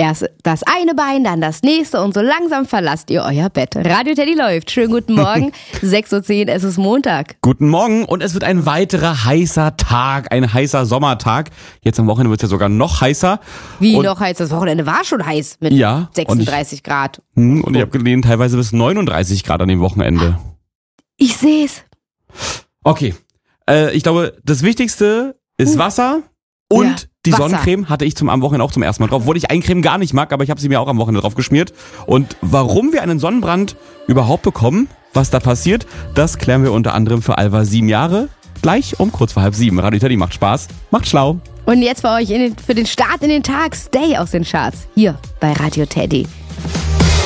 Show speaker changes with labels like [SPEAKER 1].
[SPEAKER 1] Erst das eine Bein, dann das nächste und so langsam verlasst ihr euer Bett. Radio Teddy läuft. Schönen guten Morgen. 6:10 Uhr, es ist Montag.
[SPEAKER 2] Guten Morgen und es wird ein weiterer heißer Tag, ein heißer Sommertag. Jetzt am Wochenende wird es ja sogar noch heißer.
[SPEAKER 1] Wie noch heiß? Das Wochenende war schon heiß mit 36 Grad.
[SPEAKER 2] Und ich habe gelesen, teilweise bis 39 Grad an dem Wochenende.
[SPEAKER 1] Ich sehe es.
[SPEAKER 2] Okay, ich glaube, das Wichtigste ist Wasser und die
[SPEAKER 1] Wasser.
[SPEAKER 2] Sonnencreme hatte ich am Wochenende auch zum ersten Mal drauf. Obwohl ich Eincreme gar nicht mag, aber ich habe sie mir auch am Wochenende drauf geschmiert. Und warum wir einen Sonnenbrand überhaupt bekommen, was da passiert, das klären wir unter anderem für Alva 7 Jahre. Gleich um kurz vor 6:30. Radio Teddy macht Spaß, macht schlau.
[SPEAKER 1] Und jetzt für euch für den Start in den Tag, Stay aus den Charts. Hier bei Radio Teddy.